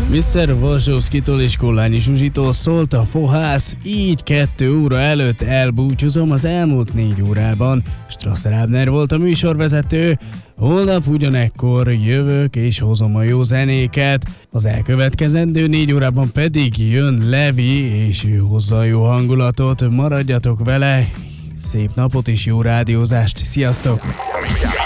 Mr. Wazowskitól és Kollányi Zsuzsitól szólt a fohász, így 2 óra előtt elbúcsúzom az elmúlt 4 órában. Strasser Abner volt a műsorvezető, holnap ugyanekkor jövök és hozom a jó zenéket. Az elkövetkezendő 4 órában pedig jön Levi, és ő hozza a jó hangulatot. Maradjatok vele, szép napot és jó rádiózást, sziasztok!